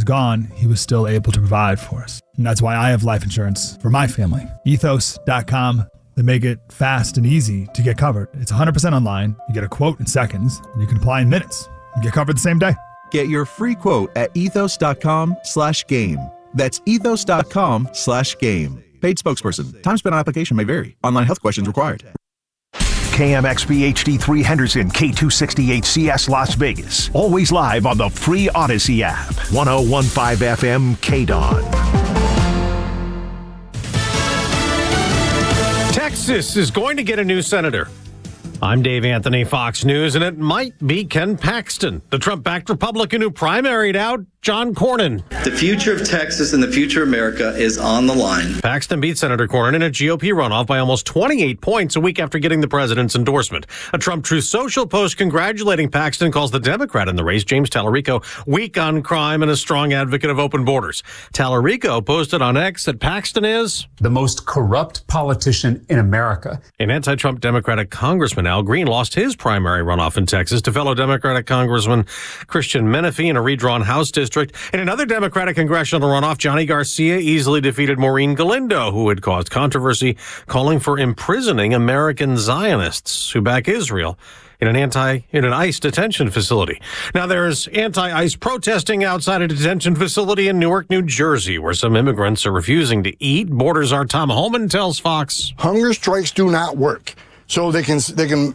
was gone, he was still able to provide for us. And that's why I have life insurance for my family. Ethos.com. They make it fast and easy to get covered. It's 100% online. You get a quote in seconds, and you can apply in minutes. You get covered the same day. Get your free quote at ethos.com/game. That's ethos.com/game. Paid spokesperson. Time spent on application may vary. Online health questions required. KMXB HD3 Henderson, K268CS Las Vegas. Always live on the free Odyssey app. 1015 FM KDON. Texas is going to get a new senator. I'm Dave Anthony, Fox News, and it might be Ken Paxton, the Trump-backed Republican who primaried out John Cornyn. The future of Texas and the future of America is on the line. Paxton beat Senator Cornyn in a GOP runoff by almost 28 points a week after getting the president's endorsement. A Trump Truth Social post congratulating Paxton calls the Democrat in the race, James Tallarico, weak on crime and a strong advocate of open borders. Tallarico posted on X that Paxton is the most corrupt politician in America. An anti-Trump Democratic Congressman, Al Green, lost his primary runoff in Texas to fellow Democratic Congressman Christian Menefee in a redrawn House district. In another Democratic congressional runoff, Johnny Garcia easily defeated Maureen Galindo, who had caused controversy, calling for imprisoning American Zionists who back Israel in an ICE detention facility. Now, there's anti-ICE protesting outside a detention facility in Newark, New Jersey, where some immigrants are refusing to eat. Borders our Tom Holman tells Fox. Hunger strikes do not work. So they can,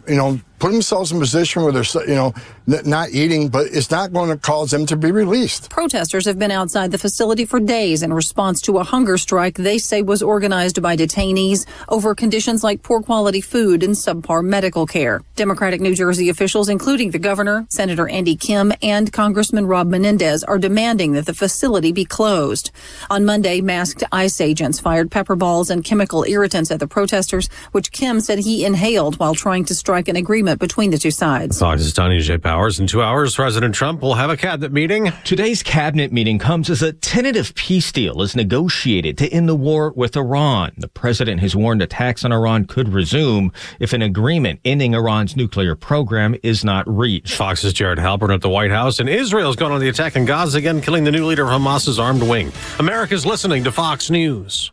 put themselves in a position where they're, not eating, but it's not going to cause them to be released. Protesters have been outside the facility for days in response to a hunger strike they say was organized by detainees over conditions like poor quality food and subpar medical care. Democratic New Jersey officials, including the governor, Senator Andy Kim, and Congressman Rob Menendez, are demanding that the facility be closed. On Monday, masked ICE agents fired pepper balls and chemical irritants at the protesters, which Kim said he inhaled while trying to strike an agreement between the two sides. Fox's Tanya J. Powers. In 2 hours, President Trump will have a cabinet meeting. Today's cabinet meeting comes as a tentative peace deal is negotiated to end the war with Iran. The president has warned attacks on Iran could resume if an agreement ending Iran's nuclear program is not reached. Fox's Jared Halpern at the White House. And Israel's gone on the attack in Gaza again, killing the new leader of Hamas's armed wing. America's listening to Fox News.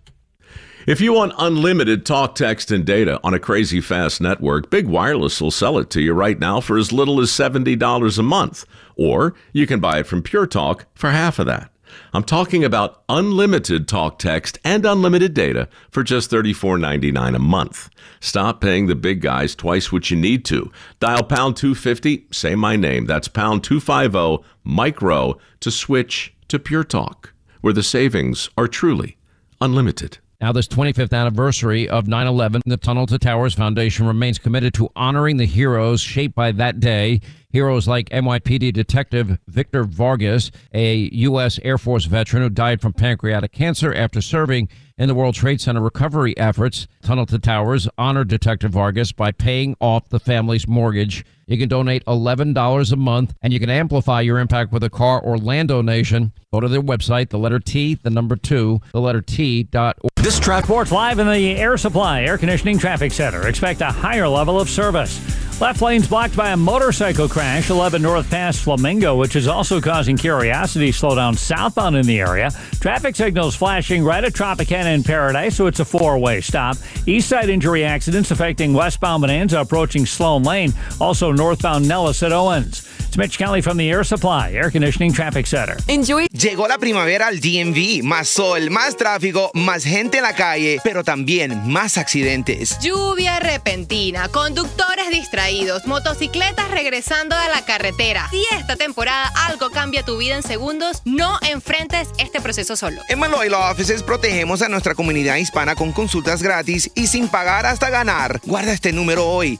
If you want unlimited talk, text, and data on a crazy fast network, Big Wireless will sell it to you right now for as little as $70 a month. Or you can buy it from Pure Talk for half of that. I'm talking about unlimited talk, text, and unlimited data for just $34.99 a month. Stop paying the big guys twice what you need to. Dial pound 250, say my name. That's pound 250 micro to switch to Pure Talk, where the savings are truly unlimited. Now, this 25th anniversary of 9/11, the Tunnel to Towers Foundation remains committed to honoring the heroes shaped by that day. Heroes like NYPD Detective Victor Vargas, a U.S. Air Force veteran who died from pancreatic cancer after serving in the World Trade Center recovery efforts. Tunnel to Towers honored Detective Vargas by paying off the family's mortgage. You can donate $11 a month, and you can amplify your impact with a car or land donation. Go to their website, the letter T, the number 2, the letter T.org. This Sports live in the Air Supply Air Conditioning Traffic Center. Expect a higher level of service. Left lane's blocked by a motorcycle crash, 11 north past Flamingo, which is also causing Curiosity slowdown southbound in the area. Traffic signals flashing right at Tropicana and Paradise, so it's a 4-way stop. East side injury accidents affecting westbound Bonanza approaching Sloan Lane. Also northbound Nellis at Owens. It's Mitch Kelly from the Air Supply Air Conditioning Traffic Center. Enjoy. Llegó la primavera al DMV. Más sol, más tráfico, más gente en la calle, pero también más accidentes. Lluvia repentina, conductores distraídos, motocicletas regresando a la carretera. Si esta temporada algo cambia tu vida en segundos, no enfrentes este proceso solo. En Maloy Law Offices protegemos a nuestra comunidad hispana con consultas gratis y sin pagar hasta ganar. Guarda este número hoy,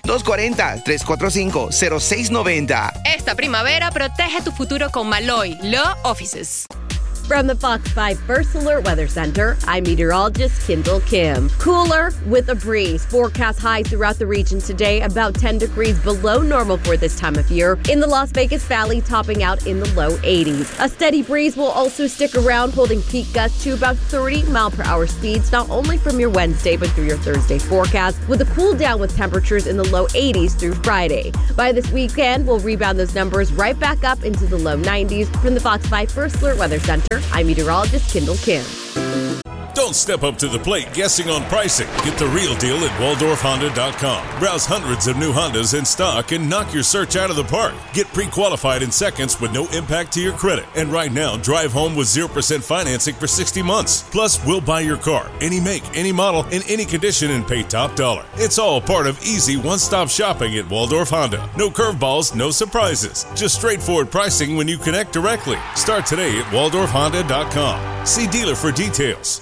240-345-0690. Esta primavera protege tu futuro con Maloy Law Offices. From the Fox 5 First Alert Weather Center, I'm meteorologist Kendall Kim. Cooler with a breeze. Forecast highs throughout the region today, about 10 degrees below normal for this time of year. In the Las Vegas Valley, topping out in the low 80s. A steady breeze will also stick around, holding peak gusts to about 30-mile-per-hour speeds, not only from your Wednesday, but through your Thursday forecast, with a cool down with temperatures in the low 80s through Friday. By this weekend, we'll rebound those numbers right back up into the low 90s. From the Fox 5 First Alert Weather Center, I'm meteorologist Kendall Kim. Don't step up to the plate guessing on pricing. Get the real deal at WaldorfHonda.com. Browse hundreds of new Hondas in stock and knock your search out of the park. Get pre-qualified in seconds with no impact to your credit. And right now, drive home with 0% financing for 60 months. Plus, we'll buy your car, any make, any model, in any condition, and pay top dollar. It's all part of easy one-stop shopping at Waldorf Honda. No curveballs, no surprises. Just straightforward pricing when you connect directly. Start today at WaldorfHonda.com. See dealer for details.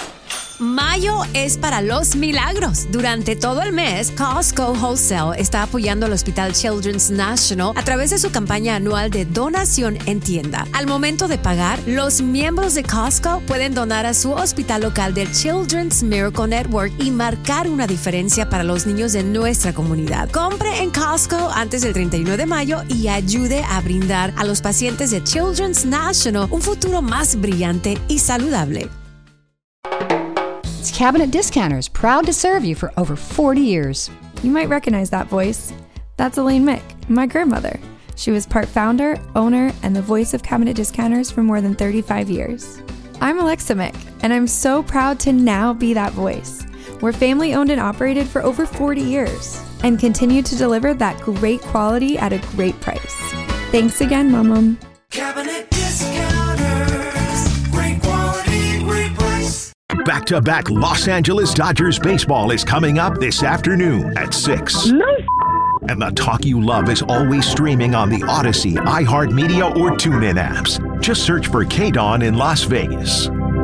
Mayo es para los milagros. Durante todo el mes, Costco Wholesale está apoyando al Hospital Children's National a través de su campaña anual de donación en tienda. Al momento de pagar, los miembros de Costco pueden donar a su hospital local del Children's Miracle Network y marcar una diferencia para los niños de nuestra comunidad. Compre en Costco antes del 31 de mayo y ayude a brindar a los pacientes de Children's National un futuro más brillante y saludable. It's Cabinet Discounters, proud to serve you for over 40 years. You might recognize that voice. That's Elaine Mick, my grandmother. She was part founder, owner, and the voice of Cabinet Discounters for more than 35 years. I'm Alexa Mick, and I'm so proud to now be that voice. We're family owned and operated for over 40 years and continue to deliver that great quality at a great price. Thanks again, Mom. Cabinet Discounters, great quality, great price. Back-to-back Los Angeles Dodgers baseball is coming up this afternoon at 6. And the talk you love is always streaming on the Odyssey, iHeartMedia, or TuneIn apps. Just search for KDAWN in Las Vegas.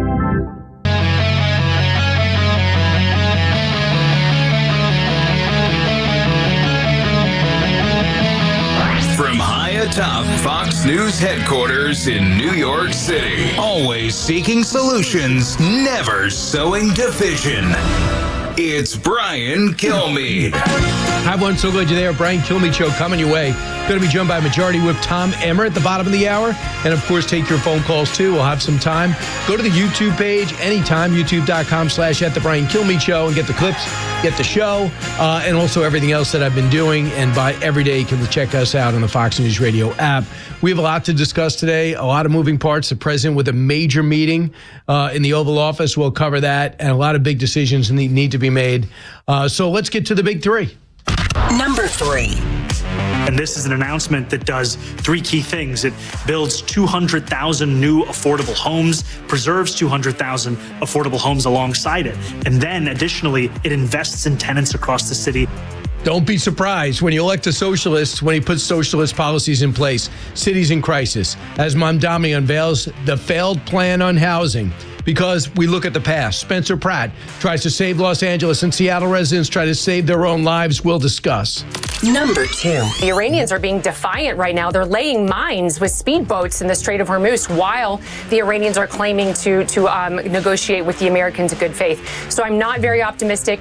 From high atop Fox News headquarters in New York City, always seeking solutions, never sowing division. It's Brian Kilmeade. Hi, everyone. So glad you're there. Brian Kilmeade Show coming your way. Going to be joined by Majority Whip Tom Emmer at the bottom of the hour. And, of course, take your phone calls, too. We'll have some time. Go to the YouTube page anytime, youtube.com/@the Brian Kilmeade Show, and get the clips, get the show, and also everything else that I've been doing. And by every day, you can check us out on the Fox News Radio app. We have a lot to discuss today, a lot of moving parts. The president with a major meeting in the Oval Office. We'll cover that, and a lot of big decisions need to be made. So let's get to the big three. Number 3. And this is an announcement that does 3 key things. It builds 200,000 new affordable homes, preserves 200,000 affordable homes alongside it. And then additionally, it invests in tenants across the city. Don't be surprised when you elect a socialist when he puts socialist policies in place. Cities in crisis. As Mamdani unveils the failed plan on housing. Because we look at the past. Spencer Pratt tries to save Los Angeles, and Seattle residents try to save their own lives. We'll discuss. Number 2. The Iranians are being defiant right now. They're laying mines with speedboats in the Strait of Hormuz while the Iranians are claiming to negotiate with the Americans in good faith. So I'm not very optimistic.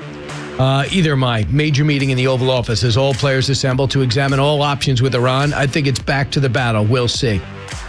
Either am I. Major meeting in the Oval Office as all players assemble to examine all options with Iran. I think it's back to the battle. We'll see.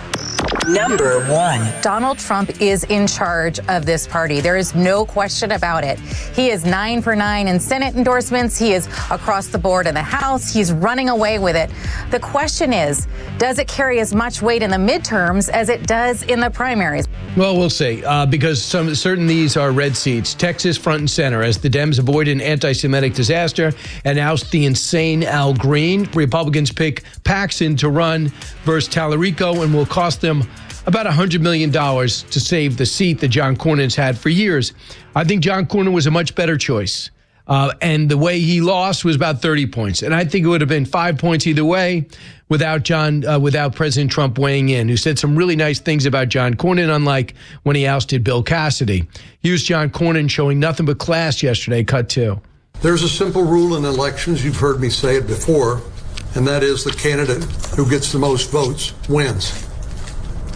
Number 1. Donald Trump is in charge of this party. There is no question about it. He is 9 for 9 in Senate endorsements. He is across the board in the House. He's running away with it. The question is, does it carry as much weight in the midterms as it does in the primaries? Well, we'll see, because certain these are red seats. Texas front and center as the Dems avoid an anti-Semitic disaster and oust the insane Al Green. Republicans pick Paxton to run versus Tallarico and will cost them about $100 million to save the seat that John Cornyn's had for years. I think John Cornyn was a much better choice. And the way he lost was about 30 points. And I think it would have been 5 points either way without President Trump weighing in, who said some really nice things about John Cornyn, unlike when he ousted Bill Cassidy. Here's John Cornyn showing nothing but class yesterday, cut 2. There's a simple rule in elections, you've heard me say it before, and that is the candidate who gets the most votes wins.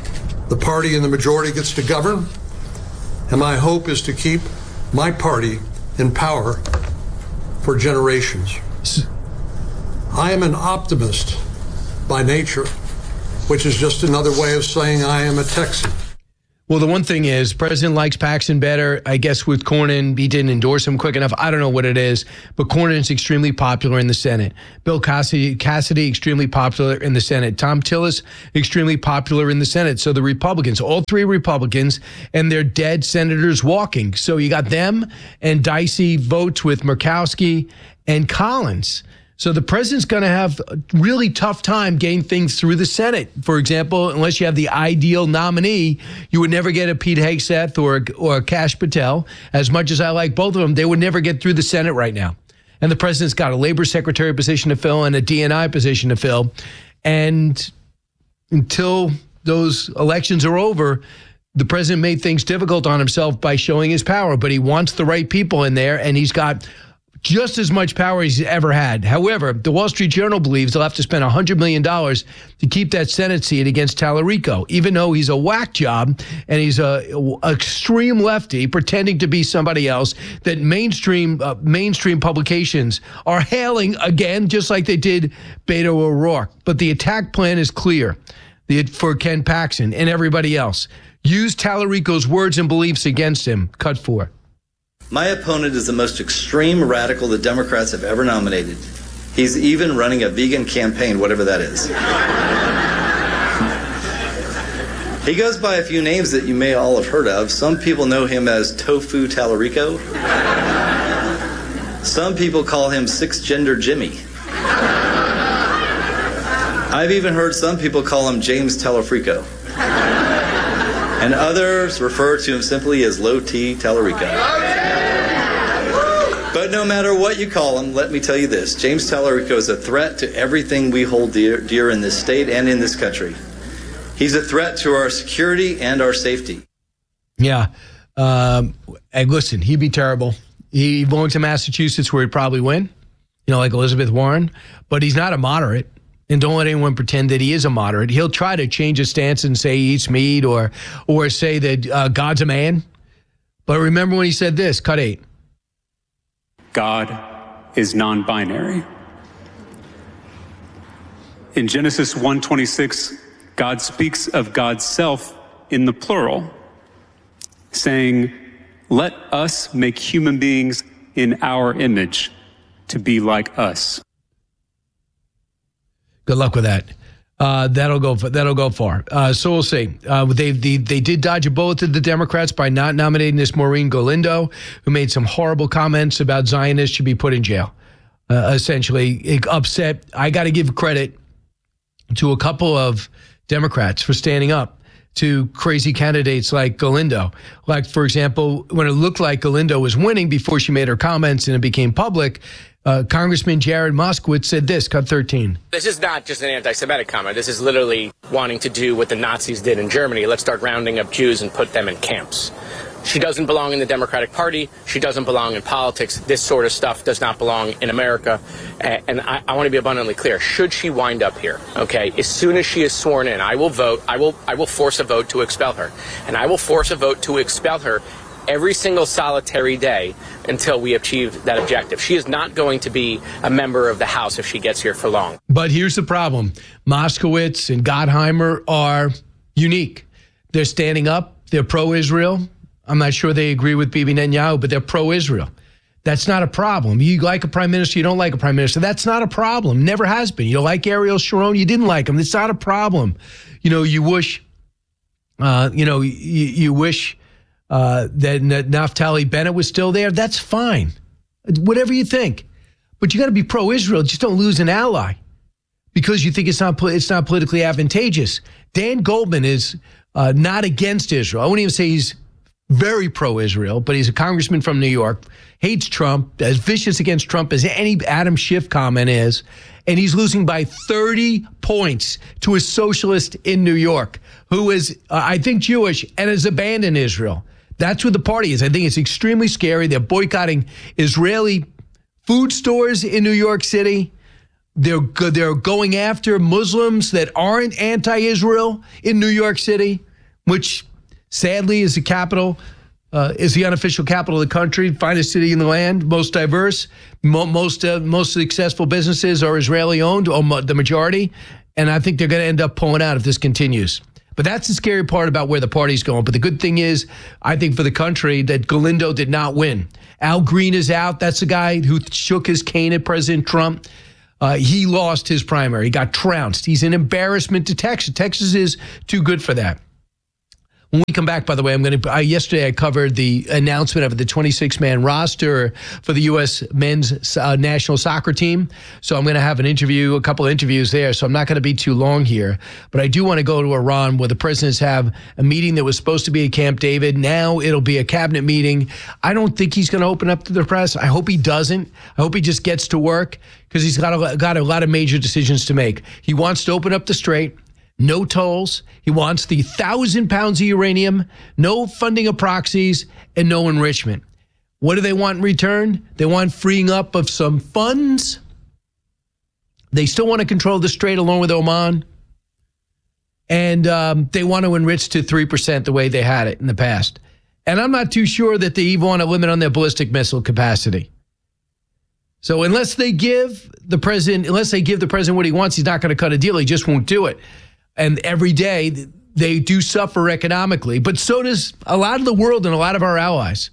The party in the majority gets to govern, and my hope is to keep my party in power for generations. I am an optimist by nature, which is just another way of saying I am a Texan. Well, the one thing is, President likes Paxton better. I guess with Cornyn, he didn't endorse him quick enough. I don't know what it is, but Cornyn's extremely popular in the Senate. Bill Cassidy, extremely popular in the Senate. Thom Tillis, extremely popular in the Senate. So the Republicans, all three Republicans, and their dead senators walking. So you got them and dicey votes with Murkowski and Collins. So the president's going to have a really tough time getting things through the Senate. For example, unless you have the ideal nominee, you would never get a Pete Hegseth or a Kash Patel. As much as I like both of them, they would never get through the Senate right now. And the president's got a labor secretary position to fill and a DNI position to fill. And until those elections are over, the president made things difficult on himself by showing his power. But he wants the right people in there, and he's got just as much power as he's ever had. However, the Wall Street Journal believes they'll have to spend $100 million to keep that Senate seat against Tallarico, even though he's a whack job and he's a extreme lefty pretending to be somebody else that mainstream publications are hailing again, just like they did Beto O'Rourke. But the attack plan is clear for Ken Paxton and everybody else. Use Tallarico's words and beliefs against him. Cut 4. My opponent is the most extreme radical the Democrats have ever nominated. He's even running a vegan campaign, whatever that is. He goes by a few names that you may all have heard of. Some people know him as Tofu Tallarico. Some people call him Six-Gender Jimmy. I've even heard some people call him James Tallarico. And others refer to him simply as Low T Tallarico. But no matter what you call him, let me tell you this. James Tallarico is a threat to everything we hold dear in this state and in this country. He's a threat to our security and our safety. Yeah. And listen, he'd be terrible. He's going to Massachusetts where he'd probably win, like Elizabeth Warren. But he's not a moderate. And don't let anyone pretend that he is a moderate. He'll try to change his stance and say he eats meat or say that God's a man. But remember when he said this, cut 8. God is non-binary. In Genesis 1:26, God speaks of God's self in the plural, saying, "Let us make human beings in our image to be like us." Good luck with that. That'll go far. So we'll see. They did dodge a bullet to the Democrats by not nominating this Maureen Galindo, who made some horrible comments about Zionists should be put in jail. Essentially, upset. I got to give credit to a couple of Democrats for standing up to crazy candidates like Galindo. Like, for example, when it looked like Galindo was winning before she made her comments and it became public, Congressman Jared Moskowitz said this, cut 13. This is not just an anti-Semitic comment. This is literally wanting to do what the Nazis did in Germany. Let's start rounding up Jews and put them in camps. She doesn't belong in the Democratic Party. She doesn't belong in politics. This sort of stuff does not belong in America. And I want to be abundantly clear. Should she wind up here, okay, as soon as she is sworn in, I will vote. I will force a vote to expel her. And I will force a vote to expel her every single solitary day until we achieve that objective. She is not going to be a member of the House if she gets here for long. But here's the problem. Moskowitz and Gottheimer are unique. They're standing up. They're pro-Israel. I'm not sure they agree with Bibi Netanyahu, but they're pro-Israel. That's not a problem. You like a prime minister, you don't like a prime minister. That's not a problem. Never has been. You like Ariel Sharon, you didn't like him. It's not a problem. You wish, you wish that Naftali Bennett was still there. That's fine. Whatever you think. But you got to be pro-Israel. Just don't lose an ally because you think it's not politically advantageous. Dan Goldman is not against Israel. I wouldn't even say he's very pro-Israel, but he's a congressman from New York, hates Trump, as vicious against Trump as any Adam Schiff comment is, and he's losing by 30 points to a socialist in New York who is, I think, Jewish and has abandoned Israel. That's what the party is. I think it's extremely scary. They're boycotting Israeli food stores in New York City. They're going after Muslims that aren't anti-Israel in New York City. which sadly is the capital, is the unofficial capital of the country, finest city in the land, most diverse. Most successful businesses are Israeli-owned, the majority, and I think they're going to end up pulling out if this continues. But that's the scary part about where the party's going. But the good thing is, I think for the country, that Galindo did not win. Al Green is out. That's the guy who shook his cane at President Trump. He lost his primary. He got trounced. He's an embarrassment to Texas. Texas is too good for that. When we come back, by the way, yesterday I covered the announcement of the 26-man roster for the U.S. men's national soccer team. So I'm going to have a couple of interviews there. So I'm not going to be too long here. But I do want to go to Iran, where the presidents have a meeting that was supposed to be at Camp David. Now it'll be a cabinet meeting. I don't think he's going to open up to the press. I hope he doesn't. I hope he just gets to work, because he's got a lot of major decisions to make. He wants to open up the Strait. No tolls. He wants the 1,000 pounds of uranium, no funding of proxies, and no enrichment. What do they want in return? They want freeing up of some funds. They still want to control the Strait along with Oman. And they want to enrich to 3% the way they had it in the past. And I'm not too sure that they even want a limit on their ballistic missile capacity. So unless they give the president what he wants, he's not going to cut a deal. He just won't do it. And every day they do suffer economically, but so does a lot of the world and a lot of our allies.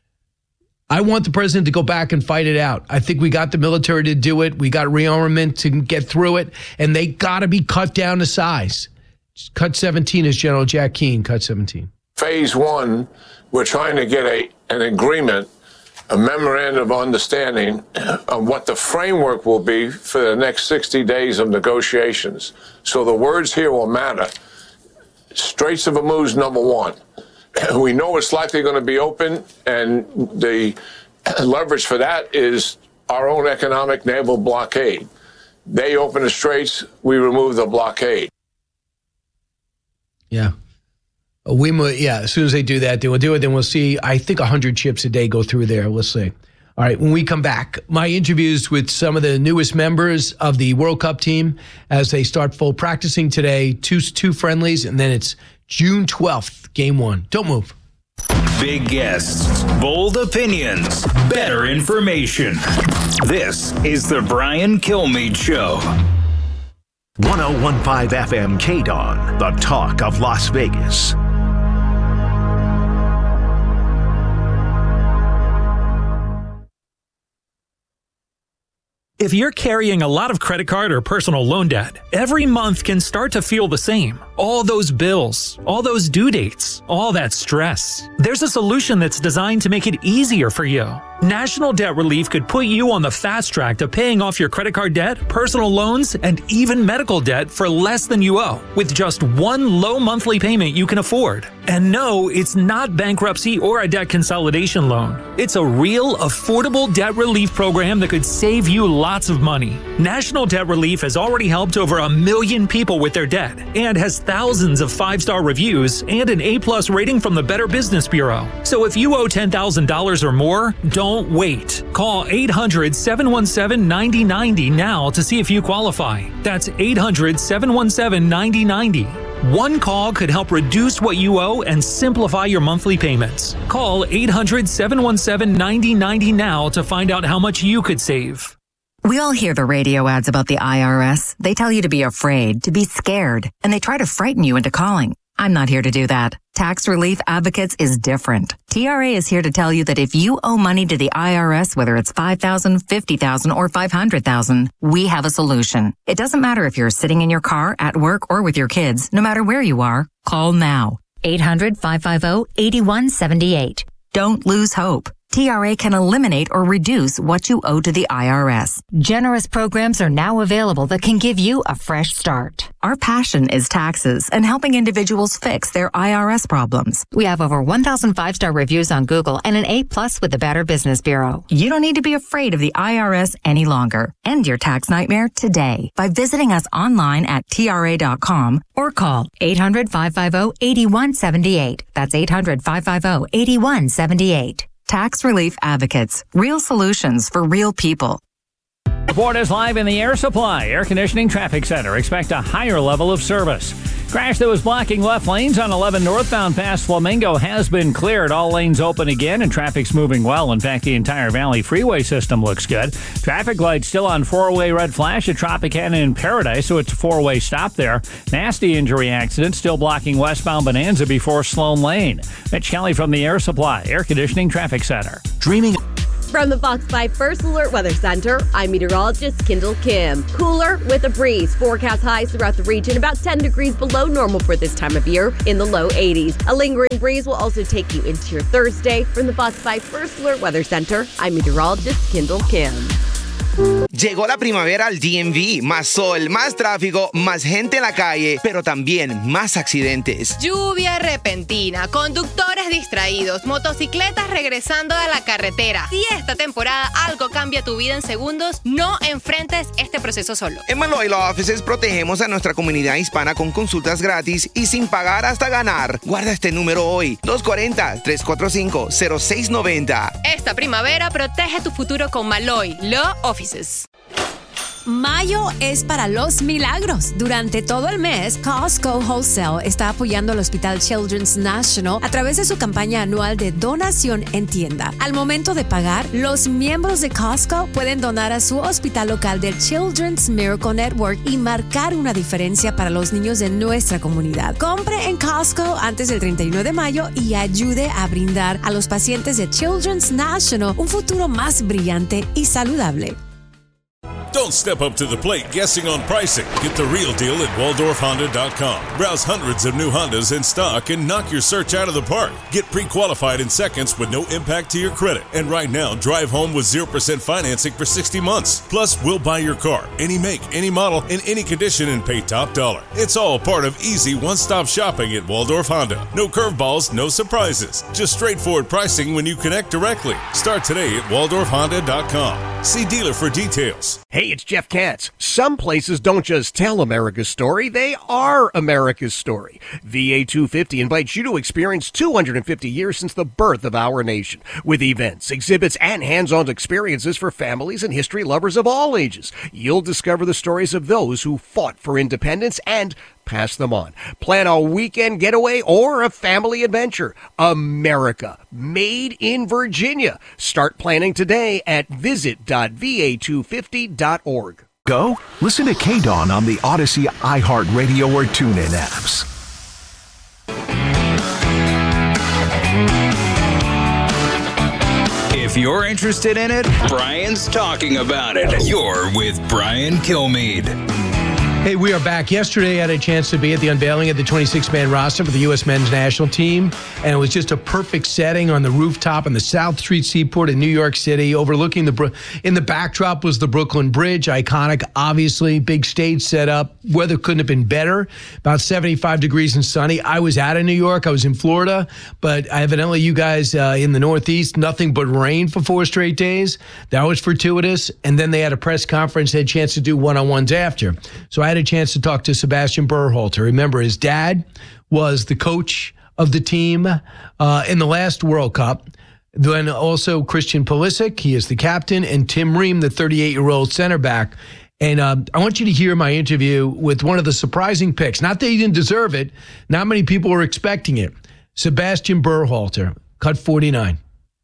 I want the president to go back and fight it out. I think we got the military to do it. We got rearmament to get through it, and they got to be cut down to size. Cut 17, as General Jack Keane cut 17. Phase one, we're trying to get an agreement, a memorandum of understanding on what the framework will be for the next 60 days of negotiations. So the words here will matter. Straits of Hormuz, number one. We know it's likely going to be open, and the leverage for that is our own economic naval blockade. They open the straits, we remove the blockade. Yeah. As soon as they do that, they will do it. Then we'll see, I think, 100 ships a day go through there. We'll see. All right, when we come back, my interviews with some of the newest members of the World Cup team as they start full practicing today, two friendlies, and then it's June 12th, game one. Don't move. Big guests, bold opinions, better information. This is the Brian Kilmeade Show. 1015 FM KDON, the talk of Las Vegas. If you're carrying a lot of credit card or personal loan debt, every month can start to feel the same. All those bills, all those due dates, all that stress. There's a solution that's designed to make it easier for you. National Debt Relief could put you on the fast track to paying off your credit card debt, personal loans, and even medical debt for less than you owe, with just one low monthly payment you can afford. And no, it's not bankruptcy or a debt consolidation loan. It's a real, affordable debt relief program that could save you lots of money. National Debt Relief has already helped over 1 million people with their debt and has thousands of 5-star reviews and an A+ rating from the Better Business Bureau. So if you owe $10,000 or more, don't wait. Call 800-717-9090 now to see if you qualify. That's 800-717-9090. One call could help reduce what you owe and simplify your monthly payments. Call 800-717-9090 now to find out how much you could save. We all hear the radio ads about the IRS. They tell you to be afraid, to be scared, and they try to frighten you into calling. I'm not here to do that. Tax Relief Advocates is different. TRA is here to tell you that if you owe money to the IRS, whether it's $5,000, $50,000, or $500,000, we have a solution. It doesn't matter if you're sitting in your car, at work, or with your kids. No matter where you are, call now. 800-550-8178. Don't lose hope. TRA can eliminate or reduce what you owe to the IRS. Generous programs are now available that can give you a fresh start. Our passion is taxes and helping individuals fix their IRS problems. We have over 1,000 5-star reviews on Google and an A+ with the Better Business Bureau. You don't need to be afraid of the IRS any longer. End your tax nightmare today by visiting us online at TRA.com or call 800-550-8178. That's 800-550-8178. Tax Relief Advocates. Real solutions for real people. Report is live in the Air Supply Air Conditioning Traffic Center. Expect a higher level of service. Crash that was blocking left lanes on 11 northbound past Flamingo has been cleared. All lanes open again and traffic's moving well. In fact, the entire Valley Freeway system looks good. Traffic lights still on four-way red flash at Tropicana in Paradise, so it's a four-way stop there. Nasty injury accident still blocking westbound Bonanza before Sloan Lane. Mitch Kelly from the Air Supply Air Conditioning Traffic Center. Dreaming. From the Fox 5 First Alert Weather Center, I'm meteorologist Kendall Kim. Cooler with a breeze. Forecast highs throughout the region, about 10 degrees below normal for this time of year, in the low 80s. A lingering breeze will also take you into your Thursday. From the Fox 5 First Alert Weather Center, I'm meteorologist Kendall Kim. Llegó la primavera al DMV. Más sol, más tráfico, más gente en la calle, pero también más accidentes. Lluvia repentina, conductores distraídos, motocicletas regresando a la carretera. Si esta temporada algo cambia tu vida en segundos, no enfrentes este proceso solo. En Maloilo Offices protegemos a nuestra comunidad hispana con consultas gratis y sin pagar hasta ganar. Guarda este número hoy, 240-345-0690. Esta primavera protege tu futuro con Maloy Law Offices. Mayo es para los milagros. Durante todo el mes, Costco Wholesale está apoyando al Hospital Children's National a través de su campaña anual de donación en tienda. Al momento de pagar, los miembros de Costco pueden donar a su hospital local del Children's Miracle Network y marcar una diferencia para los niños de nuestra comunidad. Compre en Costco antes del 31 de mayo y ayude a brindar a los pacientes de Children's National un futuro más brillante y saludable. Don't step up to the plate guessing on pricing. Get the real deal at WaldorfHonda.com. Browse hundreds of new Hondas in stock and knock your search out of the park. Get pre-qualified in seconds with no impact to your credit. And right now, drive home with 0% financing for 60 months. Plus, we'll buy your car, any make, any model, in any condition, and pay top dollar. It's all part of easy one-stop shopping at Waldorf Honda. No curveballs, no surprises. Just straightforward pricing when you connect directly. Start today at WaldorfHonda.com. See dealer for details. Hey, it's Jeff Katz. Some places don't just tell America's story, they are America's story. VA 250 invites you to experience 250 years since the birth of our nation, with events, exhibits, and hands-on experiences for families and history lovers of all ages. You'll discover the stories of those who fought for independence and pass them on. Plan a weekend getaway or a family adventure. America, made in Virginia. Start planning today at visit.va250.org. Go? Listen to K-Dawn on the Odyssey, iHeartRadio, or TuneIn apps. If you're interested in it, Brian's talking about it. You're with Brian Kilmeade. Hey, we are back. Yesterday, I had a chance to be at the unveiling of the 26-man roster for the U.S. men's national team, and it was just a perfect setting on the rooftop in the South Street Seaport in New York City, overlooking in the backdrop was the Brooklyn Bridge, iconic, obviously, big stage setup. Weather couldn't have been better, about 75 degrees and sunny. I was out of New York. I was in Florida, but evidently you guys in the Northeast, nothing but rain for 4 straight days. That was fortuitous, and then they had a press conference, had a chance to do one-on-ones after. So I had a chance to talk to Sebastian Berhalter. Remember, his dad was the coach of the team in the last World Cup. Then also Christian Pulisic, he is the captain, and Tim Ream, the 38-year-old center back. And I want you to hear my interview with one of the surprising picks. Not that he didn't deserve it. Not many people were expecting it. Sebastian Berhalter, cut 49.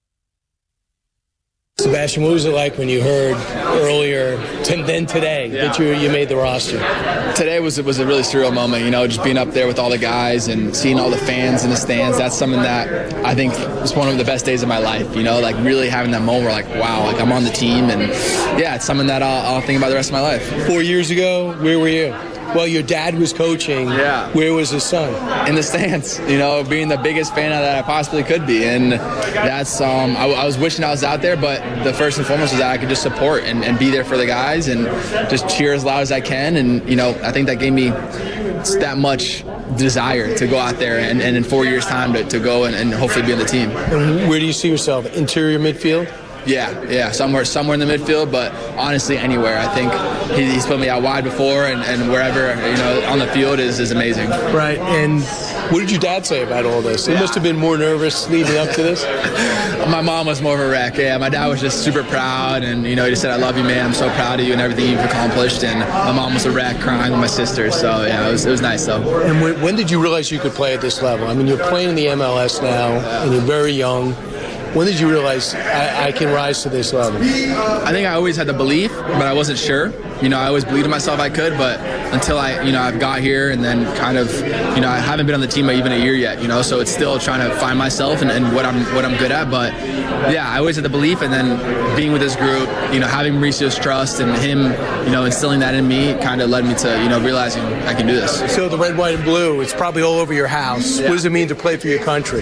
Sebastian, what was it like when you heard earlier than today that you made the roster? Today was a really surreal moment, just being up there with all the guys and seeing all the fans in the stands. That's something that I think was one of the best days of my life, like really having that moment where wow, I'm on the team. And yeah, it's something that I'll think about the rest of my life. 4 years ago, where were you? Well, your dad was coaching. Yeah. Where was his son? In the stands, being the biggest fan that I possibly could be. And that's, I was wishing I was out there, but the first and foremost was that I could just support and be there for the guys and just cheer as loud as I can. And, I think that gave me that much desire to go out there and in 4 years' time to go and hopefully be on the team. And where do you see yourself? Interior midfield? Yeah, somewhere in the midfield, but honestly, anywhere. I think he's put me out wide before, and wherever on the field is amazing. Right, and What did your dad say about all this? He must have been more nervous leading up to this. My mom was more of a wreck. Yeah, my dad was just super proud, and he just said, "I love you, man. I'm so proud of you and everything you've accomplished." And my mom was a wreck, crying with my sister. So yeah, it was nice though. And when did you realize you could play at this level? I mean, you're playing in the MLS now, and you're very young. When did you realize I can rise to this level? I think I always had the belief, but I wasn't sure. I always believed in myself I could, but until I've got here and then kind of, I haven't been on the team even a year yet, so it's still trying to find myself and what I'm good at. But yeah, I always had the belief, and then being with this group, having Mauricio's trust and him, instilling that in me kind of led me to, realizing I can do this. So the red, white, and blue, it's probably all over your house. Yeah. What does it mean to play for your country?